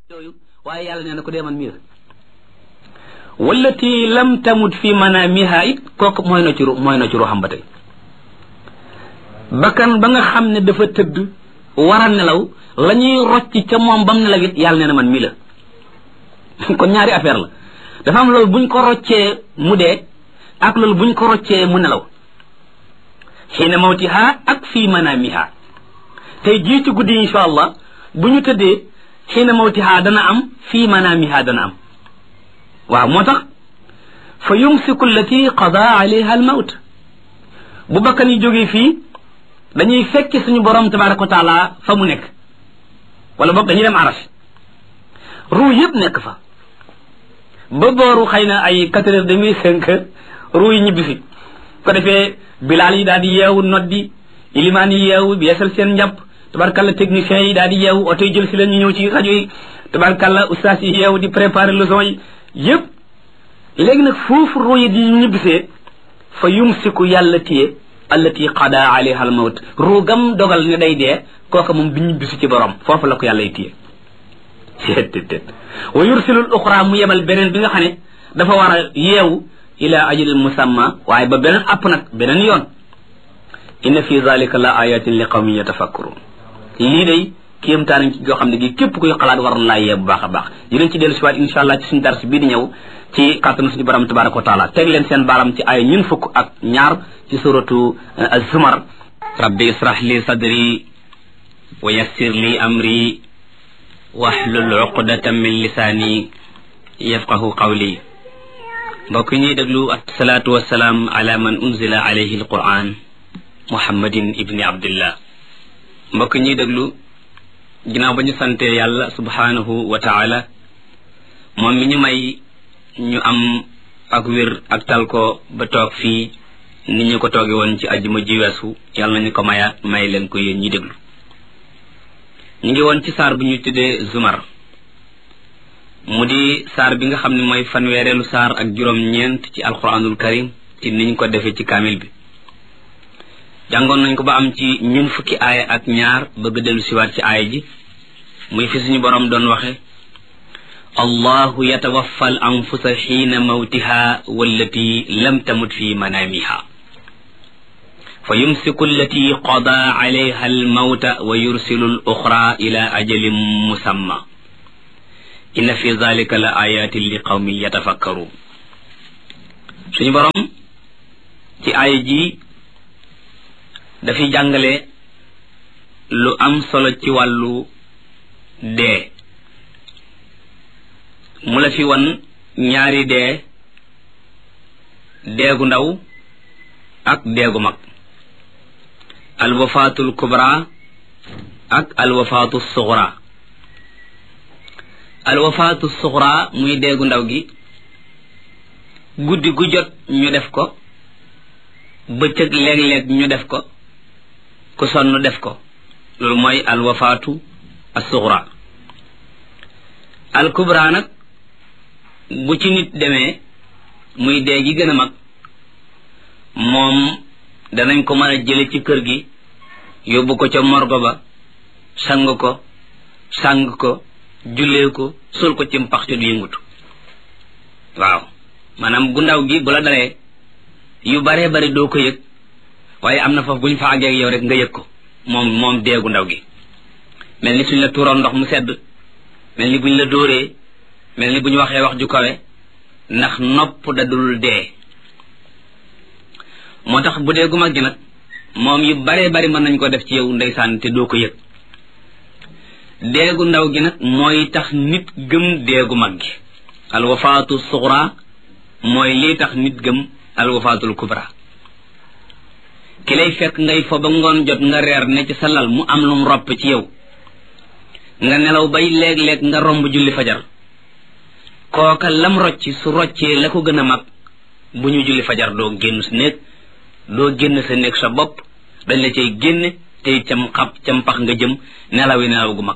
yooyu waaye yàlla nee na ko dee man mii la wallati lam tamut fi manamiha it kooku mooy na ci ruuxam ba tey bakkan ba nga xam ne dafa tëdd war a nelaw la ñuy rocc ca moom bam nelaw it yàlla nee na man mii la kon ñaari affaire la dafa am loolu buñ ko roccee mu dee ak loolu buñ ko roccee mu nelaw xiina mawtiha ak fii manamiha tey jii ci guddi insha allah bu ñu tëddee xiina mawtiha dana am fii manamiha dana am waaw moo tax fa yumsiku allati qada alayha al mawt bu bakkan yi jógee fii dañuy fekki suñu borom tabaraka wa taala fa mu nekk wala boog dañuy dem arash ruu yëpp nekk fa ba booru xëy na ay 4h30 5h ruu yi ñibbi fi ko defee bilaal yi daal di yeewu noddi ilimaan yi yeewu beesal seen njàpp tabarkalla techniciens yi daal di yeewu oto yi jël si leen ñu ñëw ci rajo yi tabarkalla ustaas yi yeewu di préparer leçon yi yëpp léegi nag foofu ruu yi di ñibbisee fa yumsiku yàlla téye allati qada alayha al mawt ruu gam dogal ne day dee kooka moom du ñibbisi ci borom foofu la ko yàlla y téye tt wa yursilul uxra mu yebal beneen bi nga xam ne dafa war a yeewu ila ajalil musamma waaye ba beneen app nag beneen yoon inna fi zalika la ayatin li qawmin yatafakkurun lii day kéemtaan ci joo xam ne gi képp kuy xalaat war na laa yee bu baax a baax dinañ ci dellu si waat insha allah ci suñu dars bii di ñëw ci kàttanu suñu borom tabaraka wa taala teg leen seen baaram ci ay ñun fukk ak ñaar ci suratu az-zumar rabbi israh li sadri wa yassir li amri wahlul uqdatan min lisaani yafqahu qawli mbokk ñuy déglu asalaatu wasalaam ala man unzila alayhi alquran muhammadin ibni abdillah mbokk ñuy déglu ginnaaw ba ñu sante yàlla subhanahu wa taala moom mi ñu may ñu am ak wér ak tal ko ba toog fii ni ñu ko tooge woon ci àjjuma ji weesu yàlla nañu ko mayaat may leen ko yéen ñi déglu ñu ngi woon ci saar bu ñu tuddee zumar mu di saar bi nga xam ne mooy fanweereelu saar ak juróom-ñeent ci alquranul karim ci niñ ko defee ci kaamil bi jàngoon nañ ko ba am ci ñun fukki aaya ak ñaar bëgg dellu siwaat ci aaya ji muy fi suñu boroom doon waxe allahu yatawaffa al anfusa xiina mawtiha wallati lam tamut fi manamiha fa yumsiku allati qada alayha al mawta wa yursilu al uxra ila ajalin musamma inna fi zalika la ayatin li qawmin yatafakkarun suñu boroom ci aaya ji dafay jàngale lu am solo ci wàllu dee mu la fi wan ñaari deegu ndaw ak deegu mag alwafaatul kubra ak alwafaatu suxra alwafaatu suxra muy deegu ndaw gi guddi gu jot ñu def ko bëccëg léeg-léeg ñu def ko ku sonn def ko loolu mooy alwafaatu as-suxra al-kubra nag bu ci nit demee muy dee gi gën a mag moom danañ ko mën a jële ci kër gi yóbbu ko ca morgo ba sang ko jullee ko sol ko ci mpax te du yëngutu waaw maanaam gu ndaw gi bu la dalee yu baree bari doo ko yëg waaye am na foofu bu ñu fa àggee ak yow rek nga yëg ko moom deegu ndaw gi mel ni suñ la tuuroon ndox mu sedd mel ni buñ la dóoree mel ni bu ñu waxee wax ju kawe ndax nopp dadul dee moo tax bu dee gu mag gi nag moom yu baree bari mën nañ ko def ci yow ndeysaan te doo ko yëg deegu ndaw gi nag mooy tax nit gëm deegu mag gi alwafaatu suxra mooy lii tax nit gëm alwafaatul kubra ki lay fekk ngay fo ba ngoon jot nga reer ne ci sa lal mu am lum ropp ci yow nga nelaw bay léeg-léeg nga romb julli fajar kooka lam rocci su roccee la ko gën a mag bu ñu julli fajar doo génn sa néeg sa bopp dañ la cay génne tey cam pax nga jëm nelaw gu mag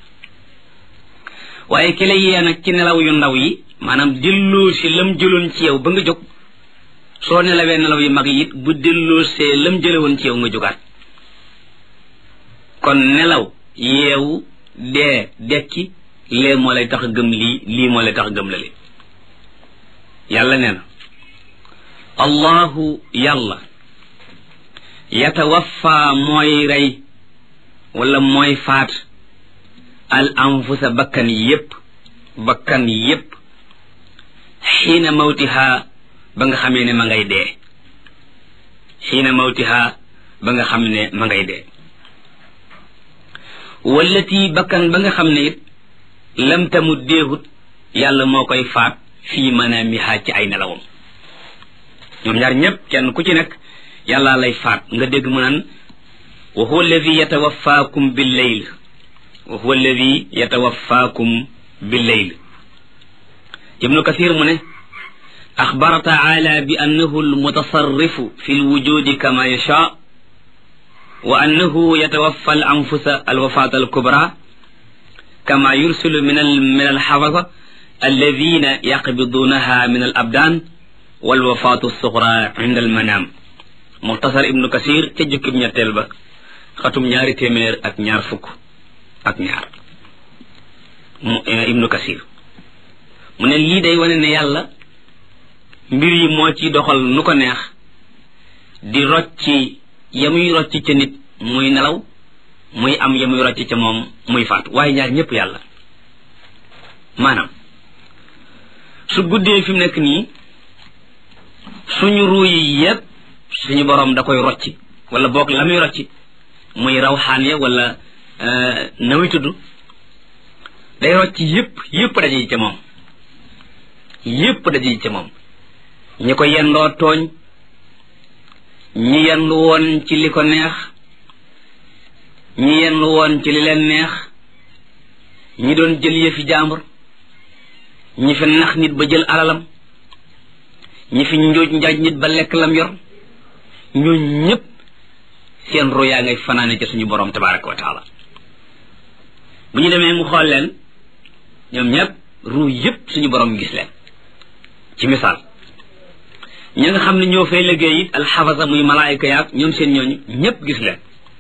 waaye ki lay yee nag ci nelaw yu ndaw yi maanaam delloo si lam jëloon ci yow ba nga jóg soo nelawee nelaw yu mag yi it bu delloo see lam jëlewoon ci yow nga jógaat kon nelaw yeewu dee dekki lee moo lay tax gëm lii moo lay tax gëm la li yàlla nee na allahu yàlla yatawaffa mooy rey wala mooy faat al anfusa bakkan yépp xiina mawtiha ba nga xamee ne ma ngay dee xiina mawtiha ba nga xam ne ma ngay dee wallati bakkan ba nga xam ne it lam tamut deehut yàlla moo koy faat fii manaamiha ci ay nelawam ñoom ñaar ñépp kenn ku ci nekk yàlla lay faat nga dégg mu naan wa huwa alladi yatawaffaakum billayl wa huwa alladi yatawaffaakum billayl ibnu kasir mu ne axbara taala bi annahu almutasarrifu fi lwujudi kama yasha wa annahu yatawaffa al anfusa alwafat alkubra kama yursilu min alxafasa alladina yaqbidunaha min alabdan walwafatu alsuxra inda almanam muxtasar ibnu kasir ca jukkib ñetteel ba xatum 222 ibnu kasir mu ne lii day wane ne yàlla mbir yi moo ci doxal nu ko neex di rocci yamuy rocci ca nit muy nelaw muy am yamuy rocci ca moom muy faatu waaye ñaar ñëpp yàlla maanaam su guddee fi mu nekk nii suñu ruu yi yépp suñu borom da koy rocci wala boog la muy rocci muy rawxaan ya wala na muy tudd day rocci yépp daje ca moom yépp daje ca moom ñi ko yendoo tooñ ñi yendu woon ci li ko neex ñi yendu woon ci li leen neex ñi doon jël yëfi jaambur ñi fi nax nit ba jël alalam ñi fi njuuj njaaj nit ba lekk lam yor ñoo ñépp seen ru yaa ngay fanaane ca suñu borom tabaraka wa taala bu ñu demee mu xool leen ñoom ñépp ru yépp suñu borom gis leen ci misaal ñi nga xam ne ñoo fay liggéey it alxafasa muy malaayika yaag ñoom seen ñooñu ñépp gis leen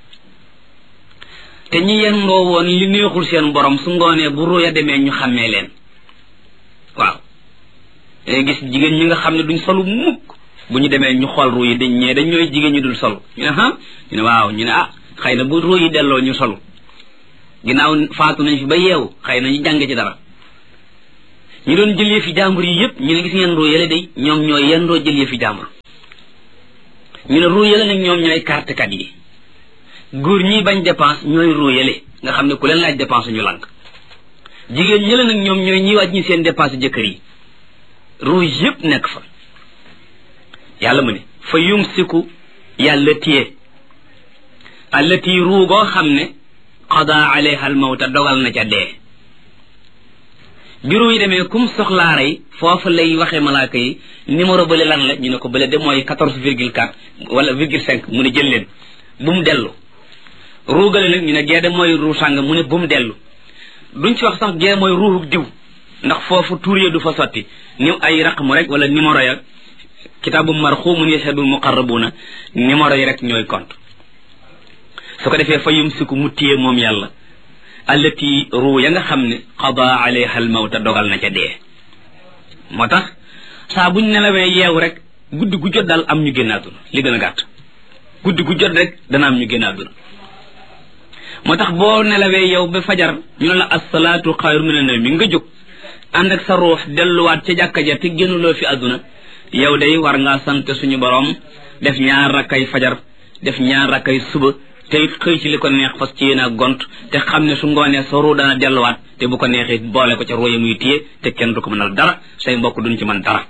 te ñi yendoo woon li neexul seen borom su ngoonee bu ruya demee ñu xàmmee leen waaw léegi gis jigéen ñi nga xam ne duñ solu mukk bu ñu demee ñu xool ruu yi dañ ñooy jigéen ñi dul solu ñu ne ñu ne waaw ñu ne xëy na bu ruu yi delloo ñu solu ginnaaw faatu nañ fi ba yeewu xëy na ñu jàng ci dara ñu doon jël yëfi jàmbur yi yépp ñu ne gis ngeen ruu yële day ñoom ñooy yendoo jël yëfi jàmbur ñu ne ruu yële nag ñoom ñooy kartekat yi góor ñi bañ dépense ñooy ruu yële nga xam ne ku leen laaj dépense ñu lànk jigéen ñële nag ñoom ñooy ñi wàññi seen dépense jëkkër yi ruu yépp nekk fa yàlla mu ne fa yumsiku yàlla téye allati ruu goo xam ne qada alayha almawta dogal na ca dee bi ruu yi demee kum soxlaa rey foofu lay waxee malaaka yi numéro bële lan la ñu ne ko bële de mooy 14,4 wala 0,5 mu ne jël leen bu mu dellu ruugale nag ñu ne gee de mooy ruu sàng mu ne bu mu dellu duñ ci wax sax gee mooy ruuxu diw ndax foofu tuur ya du fa sotti ni ay raqmu rek wala numéro ya kitaabu marxumun yashhadul muqarrabuna numéro yi rek ñooy compte su ko defee fa yumsiku mu téye moom yàlla allati ruu ya nga xam ne qada alayha almawta dogal na ca dee moo tax saa buñ nelawee yeewu rek guddi gu jot daal am ñu génn àdduna li gën a gàtt guddi gu jot rek dana am ñu génn àdduna moo tax boo nelawee yow ba fajar ñu ne la assalaatu xayru mina nawmi nga jóg ànd ak sa ruux delluwaat ca jàkka ja te génnuloo fi àdduna yow day war ngaa sant suñu borom def ñaar rakkay fajar def ñaar rakkay suba te it xëy ci li ko neex fas ci yéen a gont te xam ne su ngoonee sa ruu dana delluwaat te bu ko neexee boole ko ca ruu ya muy téye te kenn du ko mënal dara say mbokk duñ ci mën dara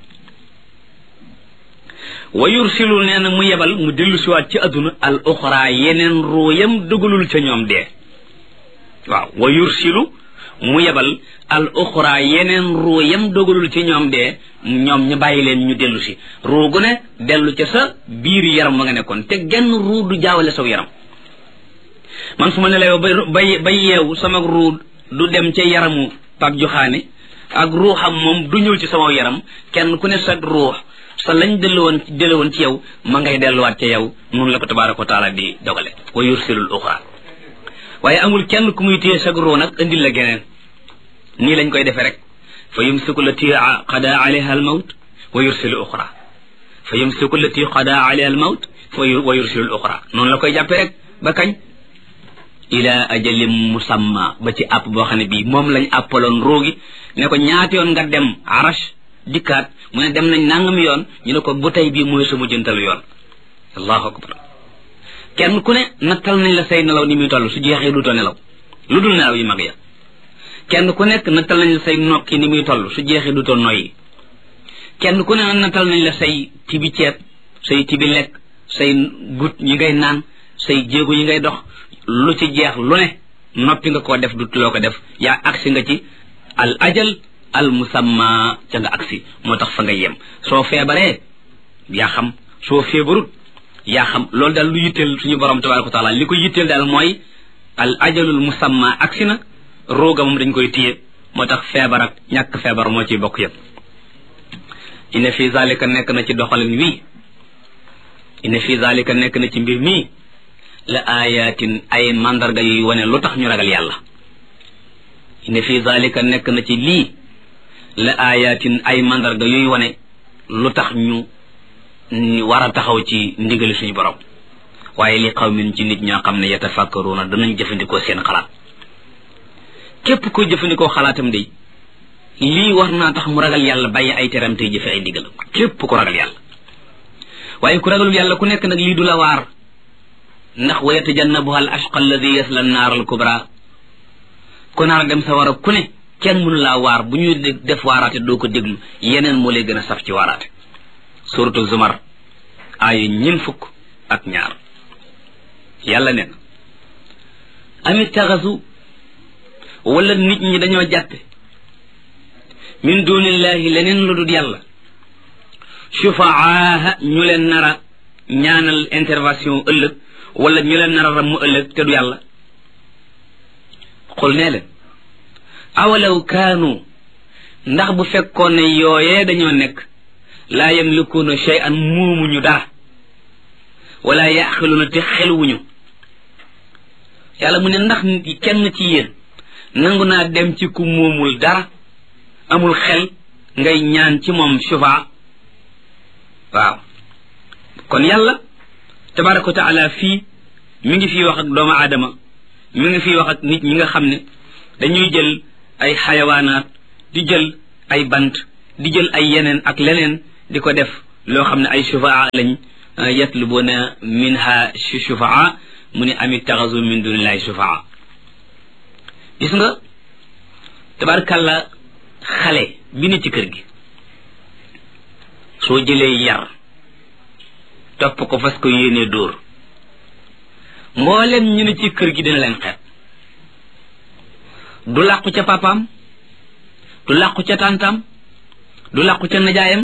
wa yursilu nee na mu yebal mu dellu siwaat ci àdduna al uxra yeneen ruu yam dugalul ca ñoom dee waaw wa yursilu mu yebal al uxra yeneen ruu yam dogalul ci ñoom dee ñoom ñu bàyyi leen ñu dellu si ruu gu ne dellu ca sa biir yaram ma nga nekkoon te genn ruu du jaawale saw yaram man su ma ne la ba yeewu sama ruu du dem ca yaramu Pape Joxaane ak ruuxam moom du ñëw ci sama yaram kenn ku ne sa ruux sa lañ delluwoon ci yow ma ngay delluwaat ca yow noonu la ko tabaaraka wa taala di dogale wa yursilul uxra waaye amul kenn ku muy téye sa ruu nag indil la geneen nii lañ koy defee rek fa yumsiku lati qada alayha al mawt wa yursilu uxra fa yumsiku lati qada alayha al mawt wa yursilu uxra noonu la koy jàppee rek ba kañ ila ajalim musamma ba ci àpp boo xam ne bii moom lañ àppaloon roogi ne ko ñaati yoon nga dem arash dikkaat mu ne dem nañ nangam yoon ñu ne ko bu tey bii mooy sama jëntalu yoon allahu akbar kenn ku ne nattal nañ la say nelaw ni muy toll su jeexee duutoo nelaw lu dul nelaw yi mag ya kenn ku nekk nattal nañ la say nokki ni muy toll su jeexee duutoo noyyi kenn ku ne nattal nañ la say tibi ceeb say tibi lekk say gut yi ngay naan say jéego yi ngay dox lu ci jeex lu ne noppi nga koo def duutuloo ko def yaa agsi nga ci al ajal al musamma ca nga agsi moo tax fa nga yem soo feebaree yaa xam soo feebarut yaa xam loolu daal lu yitteel suñu borom tabaraka wa taala li ko yitteel daal mooy al ajalul musamma agsi na rooga moom dañ koy téye moo tax feebar ak ñàkk feebar moo ciy bokk yëpp inna fi zalika nekk na ci doxalin wii inna fi zalika nekk na ci mbir mii la ayatin ay mandarga yuy wane lu tax ñu ragal yàlla inna fi zalika nekk na ci lii la ayatin ay mandarga yuy wane lu tax ñu war a taxaw ci ndigali suñu borom waaye li qawmin ci nit ñoo xam ne yatafakkaruuna danañ jëfandikoo seen xalaat képp koy jëfandikoo xalaatam day lii war naa tax mu ragal yàlla bàyyi ay teram tey jëfe ay ndigalam képp ku ragal yàlla waaye ku ragalul yàlla ku nekk nag lii du la waar ndax wa yatajannabuha al ashqa alladi yasla annaar al kubra ku naar dem sa war a ku ne kenn mënu laa waar bu ñuy def waaraate doo ko déglu yeneen moo lay gën a saf ci waaraate suratu zumar aaya 22 yàlla ne amit taxasu wala nit ñi dañoo jàppe min dunillahi leneen lu dul yàlla shufaaha ñu leen nara ñaanal intervention ëllëg wala ñu leen nara ram mu ëllëg te du yàlla xul nee leen awalaw kaanu ndax bu fekkoon ne yooyee dañoo nekk laa yamlikuuna shay'an muumuñu dara wala yaqiluuna te xeluwuñu yàlla mu ne ndax kenn ci yéen nangu naa dem ci ku moomul dara amul xel ngay ñaan ci moom shufa waaw kon yàlla tabaraka wa taala fii mi ngi fii wax ak doomu aadama mi ngi fii wax ak nit ñi nga xam ne dañuy jël ay xayawaanaat di jël ay bant di jël ay yeneen ak leneen di ko def loo xam ne ay shufaa lañ yatlubuna minha shufaa mu ne amit taxasu min dunillahi shufaa gis nga tabarkalla xale bi ne ci kër gi soo jëlee yar topp ko fas ko yéenee dóor mboolem ñu ne ci kër gi dina leen xeet du làqu ca papaam du làqu ca tàntaam du làqu ca najaayam